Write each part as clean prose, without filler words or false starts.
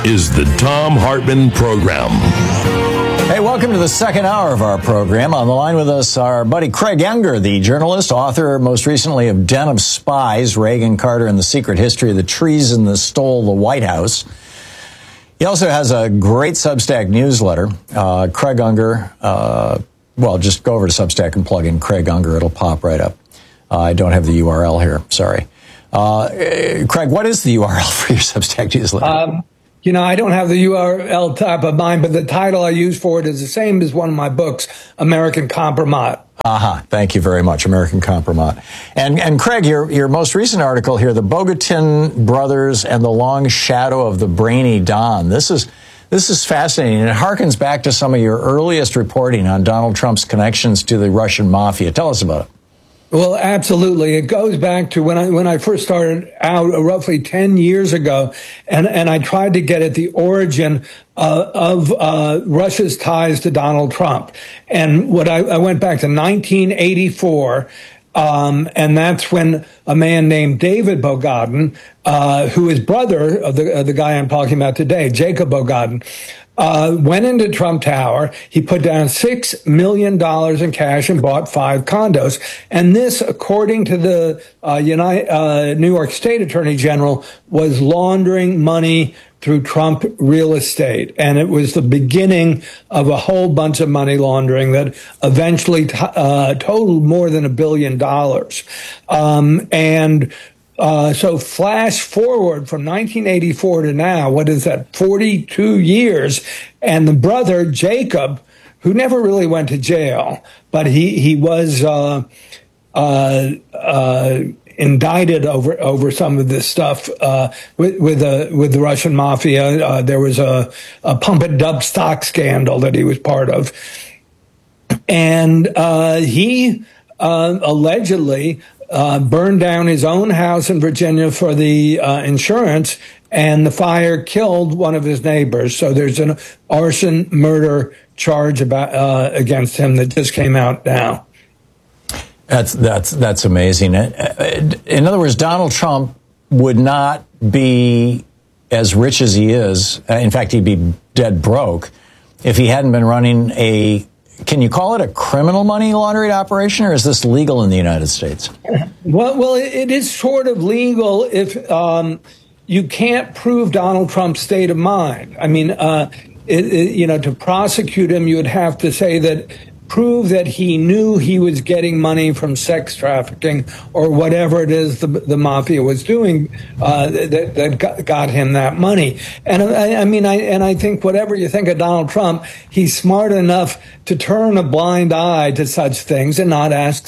is the Thom Hartmann Program. Hey, welcome to the second hour of our program. On the line with us, our buddy Craig Unger, the journalist, author most recently of Den of Spies, Reagan, Carter, and the Secret History of the Treason That Stole the White House. He also has a great Substack newsletter. Craig Unger, just go over to Substack and plug in Craig Unger. It'll pop right up. I don't have the URL here. Sorry. Craig, what is the URL for your Substack newsletter? I don't have the URL top of mind, but the title I use for it is the same as one of my books, American Compromat. Thank you very much, American Compromat. And Craig, your most recent article here, the Bogatin Brothers and the Long Shadow of the Brainy Don. This is fascinating, and it harkens back to some of your earliest reporting on Donald Trump's connections to the Russian mafia. Tell us about it. Well, absolutely. It goes back to when I first started out roughly 10 years ago, and I tried to get at the origin of Russia's ties to Donald Trump. And I went back to 1984, and that's when a man named David Bogatin, who is brother of the guy I'm talking about today, Jacob Bogatin, went into Trump Tower. He put down $6 million in cash and bought 5 condos. And this, according to the New York State Attorney General, was laundering money through Trump real estate. And it was the beginning of a whole bunch of money laundering that eventually totaled more than $1 billion. So flash forward from 1984 to now, what is that, 42 years, and the brother, Jacob, who never really went to jail, but he was indicted over some of this stuff with the Russian mafia. There was a pump and dump stock scandal that he was part of. And he allegedly burned down his own house in Virginia for the insurance, and the fire killed one of his neighbors. So there's an arson murder charge against him that just came out now. That's amazing. In other words, Donald Trump would not be as rich as he is. In fact, he'd be dead broke if he hadn't been running can you call it a criminal money laundering operation, or is this legal in the United States? Well, it is sort of legal if you can't prove Donald Trump's state of mind. I mean, to prosecute him, you would have to say prove that he knew he was getting money from sex trafficking or whatever it is the mafia was doing that got him that money. And I think whatever you think of Donald Trump, he's smart enough to turn a blind eye to such things and not ask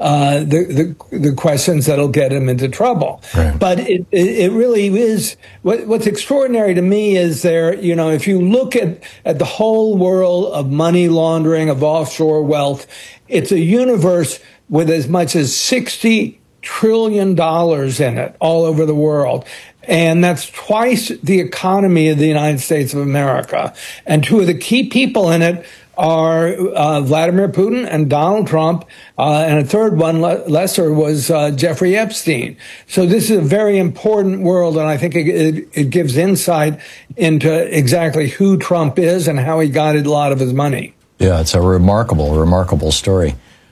the questions that'll get him into trouble. Right. But it really is what's extraordinary to me is if you look at the whole world of money laundering, of offshore wealth, it's a universe with as much as $60 trillion in it all over the world. And that's twice the economy of the United States of America. And two of the key people in it are Vladimir Putin and Donald Trump, and a third one, lesser, was Jeffrey Epstein. So this is a very important world, and I think it gives insight into exactly who Trump is and how he got a lot of his money. Yeah, it's a remarkable story.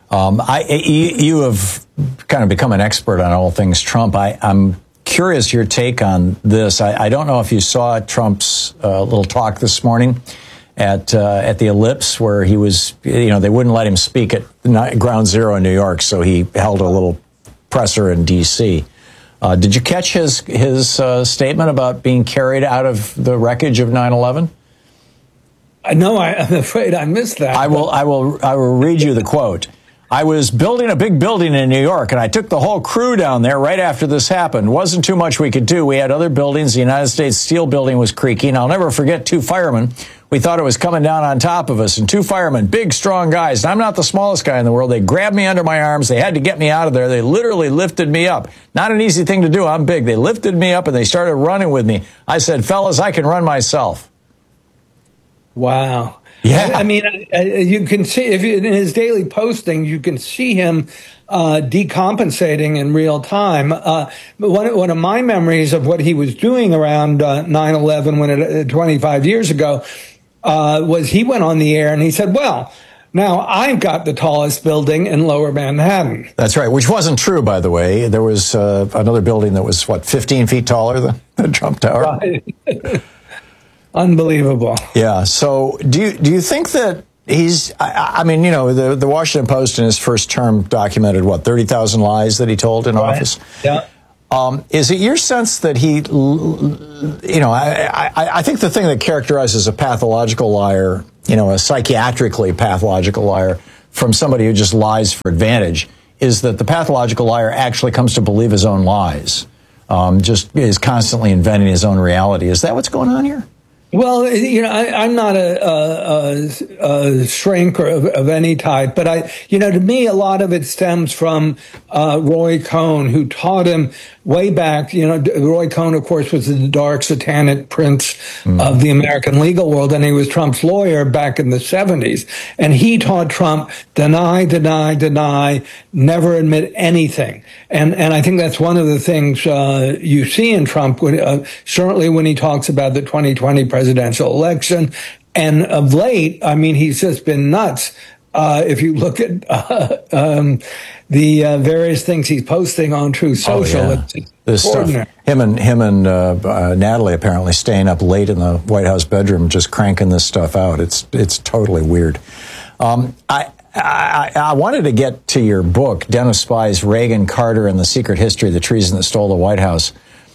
You have kind of become an expert on all things Trump. I'm curious your take on this. I don't know if you saw Trump's little talk this morning at the Ellipse, where he was, they wouldn't let him speak at Ground Zero in New York, so he held a little presser in D.C. Did you catch his statement about being carried out of the wreckage of 9/11? No, I'm afraid I missed that. I will read you the quote. I was building a big building in New York, and I took the whole crew down there right after this happened. Wasn't too much we could do. We had other buildings. The United States Steel building was creaking. I'll never forget 2 firemen. We thought it was coming down on top of us, and 2 firemen, big, strong guys. And I'm not the smallest guy in the world. They grabbed me under my arms. They had to get me out of there. They literally lifted me up. Not an easy thing to do. I'm big. They lifted me up, and they started running with me. I said, fellas, I can run myself. Wow. Yeah. I mean, you can see, in his daily posting, you can see him decompensating in real time. One of my memories of what he was doing around 9/11, 25 years ago, was he went on the air and he said, well, now I've got the tallest building in Lower Manhattan. That's right, which wasn't true, by the way. There was another building that was, 15 feet taller than the Trump Tower? Right. Unbelievable. Yeah, so do you think that he's, I mean, the Washington Post in his first term documented, 30,000 lies that he told in office? Yeah. Is it your sense that he, I think the thing that characterizes a pathological liar, a psychiatrically pathological liar from somebody who just lies for advantage, is that the pathological liar actually comes to believe his own lies, just is constantly inventing his own reality. Is that what's going on here? Well, I'm not a shrink of any type, but to me, a lot of it stems from Roy Cohn, who taught him way back. Roy Cohn, of course, was the dark satanic prince of the American legal world, and he was Trump's lawyer back in the 70s. And he taught Trump, deny, deny, deny, never admit anything. And I think that's one of the things you see in Trump, certainly when he talks about the 2020 presidential election. And of late, I mean, he's just been nuts. If you look at the various things he's posting on Truth Social, it's extraordinary. Him and Natalie apparently staying up late in the White House bedroom, just cranking this stuff out. It's totally weird. I wanted to get to your book, Den of Spies, Reagan, Carter, and the Secret History of the Treason That Stole the White House.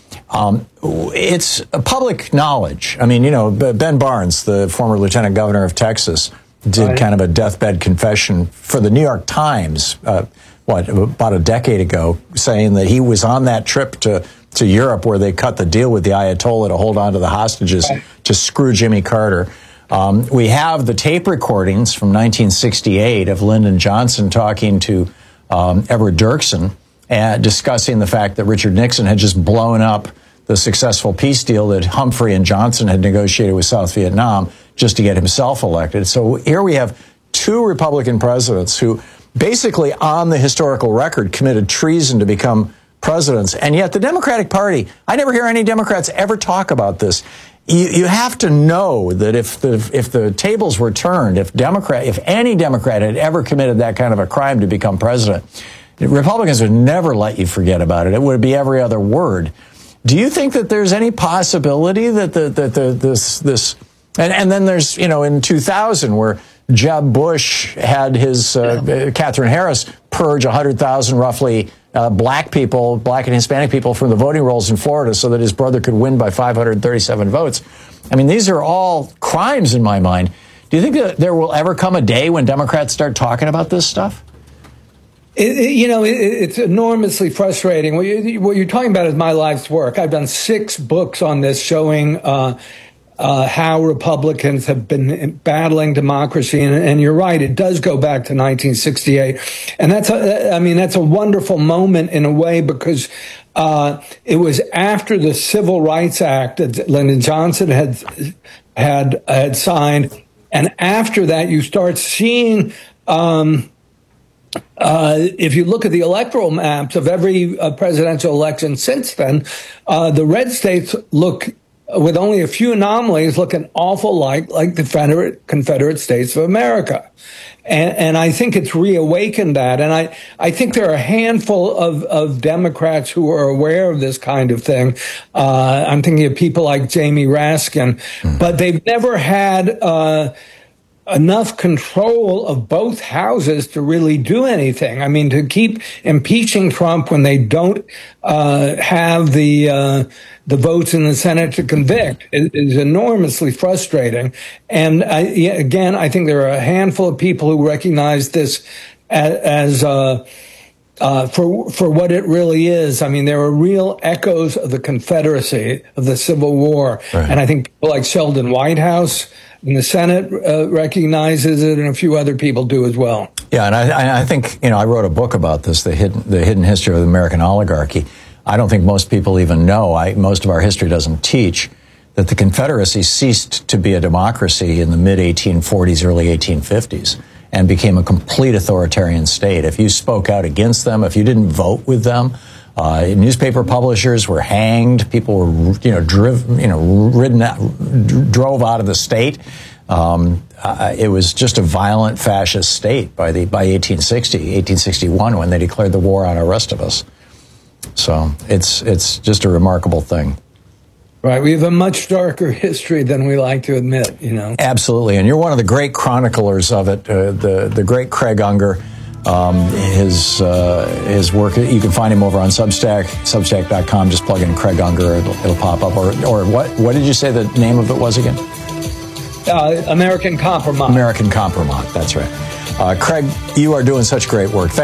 It's public knowledge. I mean, Ben Barnes, the former lieutenant governor of Texas, did kind of a deathbed confession for the New York Times, about a decade ago, saying that he was on that trip to Europe where they cut the deal with the Ayatollah to hold on to the hostages to screw Jimmy Carter. We have the tape recordings from 1968 of Lyndon Johnson talking to Everett Dirksen and discussing the fact that Richard Nixon had just blown up the successful peace deal that Humphrey and Johnson had negotiated with South Vietnam just to get himself elected. So here we have two Republican presidents who basically on the historical record committed treason to become presidents. And yet the Democratic Party, I never hear any Democrats ever talk about this. You have to know that if the tables were turned, if any Democrat had ever committed that kind of a crime to become president, Republicans would never let you forget about it. It would be every other word. Do you think that there's any possibility that this and then there's, in 2000 where Jeb Bush had his Catherine Harris purge 100,000 roughly black and Hispanic people from the voting rolls in Florida so that his brother could win by 537 votes. I mean, these are all crimes in my mind. Do you think that there will ever come a day when Democrats start talking about this stuff? It's enormously frustrating. What you're talking about is my life's work. I've done 6 books on this showing how Republicans have been battling democracy. And you're right, it does go back to 1968. And that's a wonderful moment in a way because it was after the Civil Rights Act that Lyndon Johnson had signed. And after that, you start seeing if you look at the electoral maps of every presidential election since then, the red states look, with only a few anomalies, look an awful like the Confederate States of America. And I think it's reawakened that. And I think there are a handful of Democrats who are aware of this kind of thing. I'm thinking of people like Jamie Raskin, but they've never had enough control of both houses to really do anything. I mean, to keep impeaching Trump when they don't have the votes in the Senate to convict is enormously frustrating. And again, I think there are a handful of people who recognize this as for what it really is. I mean, there are real echoes of the Confederacy, of the Civil War. Right. And I think people like Sheldon Whitehouse in the Senate recognizes it, and a few other people do as well. Yeah, and I think, I wrote a book about this, the hidden history of the American oligarchy. I don't think most people even know, most of our history doesn't teach, that the Confederacy ceased to be a democracy in the mid-1840s, early 1850s. and became a complete authoritarian state. If you spoke out against them, if you didn't vote with them, newspaper publishers were hanged. People were, drove out of the state. It was just a violent fascist state by 1861, when they declared the war on the rest of us. So it's just a remarkable thing. Right. We have a much darker history than we like to admit, Absolutely. And you're one of the great chroniclers of it, the great Craig Unger. His work, you can find him over on Substack, substack.com. Just plug in Craig Unger, it'll pop up. Or what did you say the name of it was again? American Compromise. American Compromise, that's right. Craig, you are doing such great work.